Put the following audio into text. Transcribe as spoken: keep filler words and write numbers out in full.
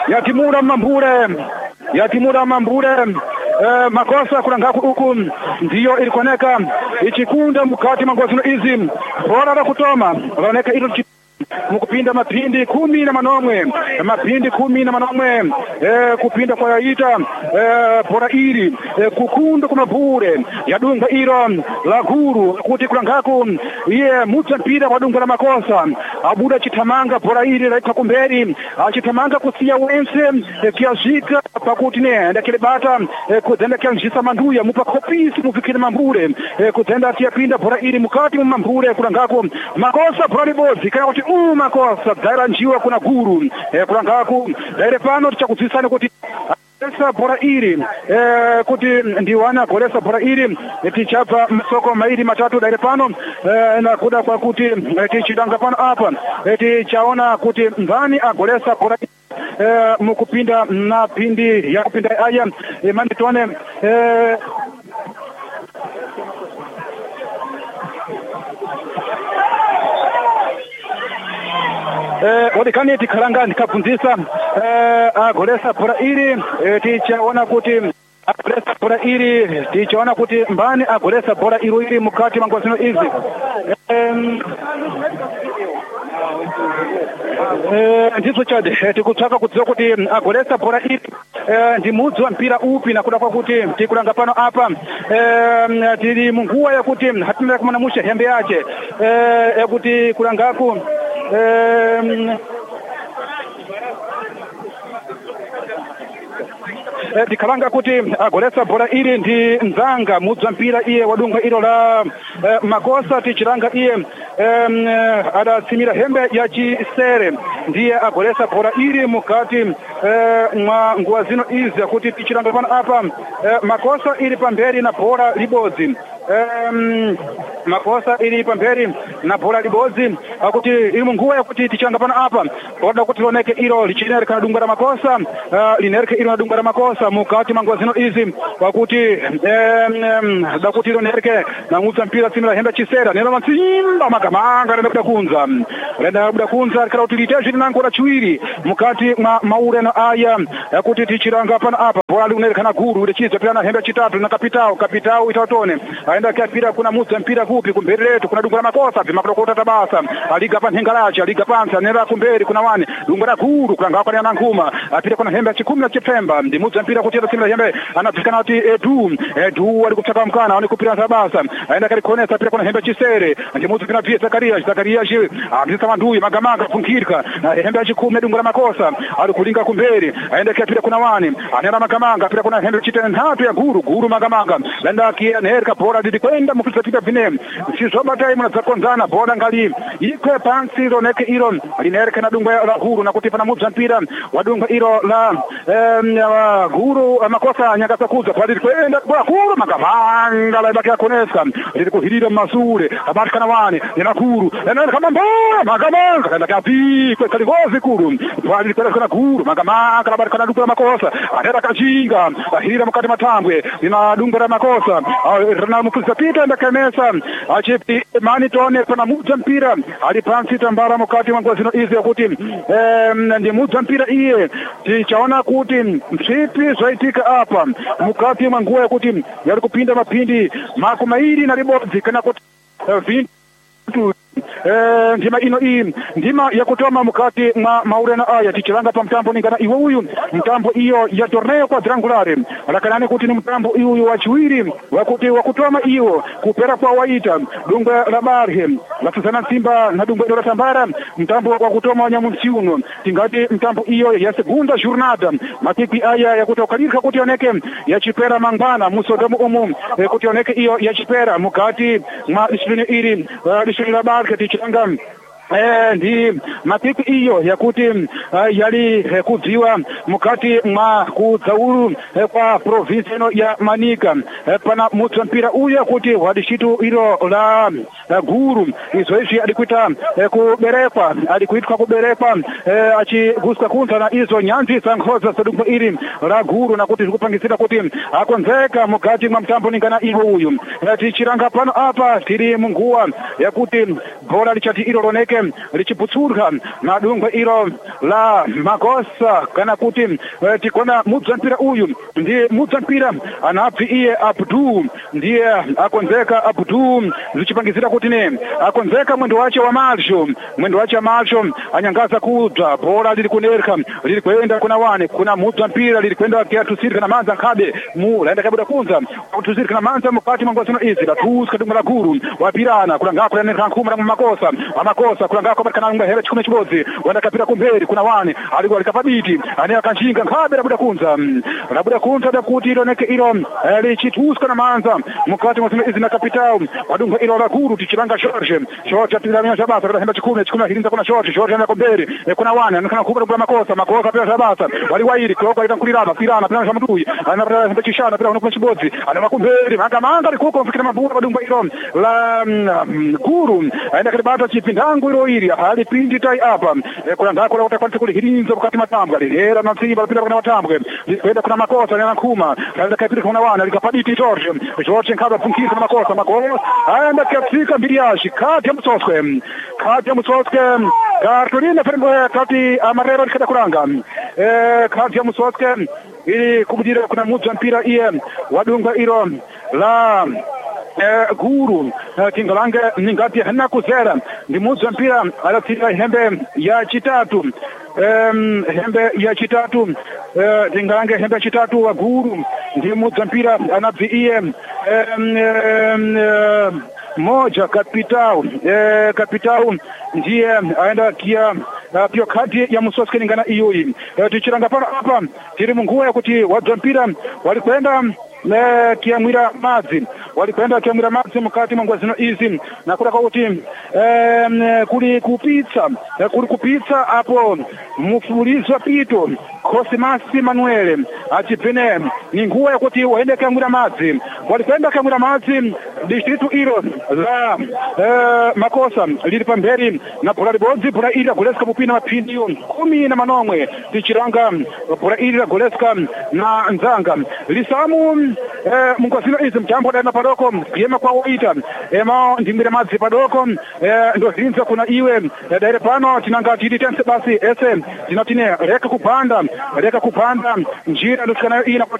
yatimura mambure yatimura mambure eh, makosa kulangaku huku ndiyo ilikuoneka ichikunda mukati mangozino izi bora la kutoma laoneka ilo mukupinda mapindi kumi na manomwe mapindi kumi na manomwe eh, kupinda kwa yaita eh, bora ili eh, kukunda kumabure yadunga ilo la guru kuti kulangaku iye mutsa mpira kwa dunga la makosa abuda chitamanga bora ili laita kumberi chitamanga kusia wense eh, kiazika pakuti ne ndakile bata eh, kuzenda kia njisa manduya mupa kopisi mufikire mambure eh, kuzenda kia pinda bora ili mukati mambure kulangaku makosa bora libozi kaya kuti u makosa daira njiwa kuna guru eh, kulangaku daire pano tichakuzisani kuti Golesa bora ili eh, kuti ndiwana golesa bora ili tichapa masoko maili matatu daire pano eh, na kuda kwa kuti eh, tichidanga pano hapa eh, tichaona kuti ndani agolesa bora eh, mukupinda na pindi ya kupinda aya eh, mandi tuone eh, Eh, wadikani tikalanga ndikabvunzisa eh, agolesa bora ili eh, tichaona kuti agolesa bora ili tichaona kuti mbani agolesa bora ilo ili mukati mangozino izi eh, eh, ndizo chade eh, tikutaka kudziwa kuti agolesa bora ili eh, ndi mudzi wa mpira upi na kuda kwa kuti tikulanga pano apa eh, tili munguwa ya kuti hatina kumana musha hembe yache eh, ya kuti kulangaku Um, eh, tikalanga kuti agolesa bora ili ndi nzanga mudzi wa mpira iye wadunga ilo la eh, makosa tichilanga iye um, adasimira hembe ya chisere ndiye agolesa bora ili mukati eh, mwa nguwa zino izi kuti tichilanga pano apa eh, makosa ili pamberi na bora libodzi Um, makosa ili pamberi na bora libodzi akuti ili munguwa yakuti tichanga pano apa oda kuti loneke ilo lichinereka na dunga la makosa uh, linereke ilo na dunga la makosa mukati manguwa zino izi wakuti um, um, da kuti ilo nereke na mutsa mpira simila hembe chisera nero matsimba makamanga renda kuda kunza renda kuda kunza kala utiliteji nango la chuiri mukati ma maure na aya yakuti tichiranga pano apa bora linereka na guru ile chizo pia na hembe chitatu na kapitao kapitao itatone aenda kia pira kuna mutsa mpira kupi kumberi letu kuna dunga la makosa pima kutokota tabasa aliga pa nhengalachi aliga pansa nera kumberi kuna wani dunga la guru kuna ngapa ya nankuma apira kuna hembe chikumi na chipemba ndi mutsa mpira kutia simla hembe anafikana ati edu edu alikutaka mkana wani kupira tabasa aenda kali konesa apira kuna hembe chisere ndi mutsa pina pia Zakaria Zakaria shi amisa manduyi magamanga funkirika na hembe chikumi dunga la makosa alikulinga kumberi aenda kia pira kuna wani anera magamanga apira kuna hembe chitene hatu ya guru guru magamanga lenda kia nerka bora didi kwenda mukisa pita vine sizoba time na zakonzana bora ngali ikwe pansi ilo neke ilo linereka na dunga la guru na kutipa na mutsa mpira wadunga ilo la um, guru makosa nyakasa kuza kwa didi kwenda bora guru magamanga la ibaki ya konesa didi kuhirida masure abati kana wani nina guru nina kama mba magamanga kanda kapi kwe kaligozi guru kwa didi kwenda kana guru magamanga la ibaki kana dunga la makosa anera kajinga ahirida mkati matambwe nina dunga la makosa rana mukisa pita nda kamesa achipi mani tuone pana mutsa mpira alipansi tambara mukati wangu zino izi ya kuti um, ndi mutsa mpira iye tichaona kuti msipi zaitika apa mukati wangu ya kuti yali kupinda mapindi makumairi na libodzi kana kuti uh, vintu Eh, ndima ino hii ndima ya kutoma mukati ma maure na aya tichilanga pa mtambo ningana iwe huyu mtambo iyo ya torneo quadrangulare alakanani kuti ni mtambo iyo wa chiwiri wakuti wa kutoma iyo kupera kwa waita dunga la barhe la susana simba na dunga la tambara mtambo wa kutoma wanyamunsiuno tingati mtambo iyo ya segunda jornada matiki aya ya kutokalika kuti oneke ya chipera mangana musodomo umu eh, kuti oneke iyo ya chipera mukati ma ishirini iri uh, ishirini la barhe tichilanga Eh, ndi mapiki iyo yakuti uh, yali eh, kudziwa mukati mwa kudzaulu eh, kwa province ino ya Manika eh, pana mutsa mpira uya kuti wadishitu ilo la uh, guru izoishi alikuita uh, kuberekwa alikuitwa kuberekwa uh, achiguska kunta na izo nyanzi sankhoza sadumba iri la guru na kuti zikupangisira kuti akonzeka mukati mwa mtambo ningana iho uyu uh, tichiranga pano apa tiri munguwa yakuti bhola lichati ilo loneke lichiputsurha na dungwe ilo la Magosa kana kuti uh, tikona mudzampira uyu ndiye mudzampira anapfi iye Abdu ndiye akonzeka Abdu zichipangizira kuti ne akonzeka mwendo wache wa marsho mwendo wache wa marsho anyangaza kudza bhola liri kunerka liri kwenda kuna wane kuna mudzampira liri kwenda kiatusirika na manza nkabe mu laenda kabuda kunza kutusirika na manza mukati mangosino izi la tuska dunga la guru wapirana kuna ngako ya nerka nkuma na Magosa Magosa kuna ngako kana ngwa hele chikume chibodzi wanda kapira kumberi kuna wane alikuwa likapabiti ane akanchinga nkabe la buda kunza la buda kunza da kuti ilo neke ilo lichituska na manza mukati mangosino izi na kapitao wadunga ilo la guru tichiranga George George atiramia shabasa kada hemba chikume chikume hirinza kuna George George ane kumberi kuna wane anakana kubra kwa Magosa Magosa pia shabasa wali wairi kloko itankulirana pirana pirana shamdui anapata hemba chishana pia kuna chibodzi ana makumberi manga manga likuko mfikira mabura wadunga ilo la guru aenda kalibata chipindangu ilo iri hali pindi tai apa kuna ngako la utakwati kuli hirinza wakati matambwa lihera na msiba pila kuna matambwe kwenda kuna Magosa na nkuma kaenda kapita kuna wana likapaditi George George nkaba punkisa na Magosa Magosa aenda katika mbiliashi kati ya Msoskwe kati ya Msoskwe Kartolina Fermo kati amarero likada kuranga eh kati ya Msoskwe ili kubudira kuna mudza mpira iye wadunga ilo la Uh, guru uh, tingalange ningati hana kuzera ndi mudza mpira alatira hembe ya chitatu um, hembe ya chitatu uh, tingalange hembe ya chitatu wa guru ndi mudza mpira anabzi iye um, um, uh, moja kapitao eh, kapitao ndiye aenda kia uh, pio kati ya Msoskwe ningana iyoi uh, tichiranga pano hapa tiri munguwa ya kuti wadzampira walikwenda ne kiamwira madzi walikwenda kiamwira madzi mukati mwa ngwazino izi na kula kuti eh, kuli kupitsa kuli kupitsa apo mufululizo pito Kosimasi Manuele achipene ni nguwa yakuti waende kiamwira madzi walikwenda kiamwira madzi distritu ilo la eh, Makosa lili pamberi na bhola libodzi bhola ili goleska mupina mapindiyo kumi na manomwe tichiranga bhola ili goleska na nzanga lisamu eh, mungwazino izi mtambo daima padoko yema kwa waita ema ndimire madzi padoko eh, ndo zinza kuna iwe eh, daire pano tinanga tititense basi ese tinatine reka kupanda reka kupanda njira ndosikana ina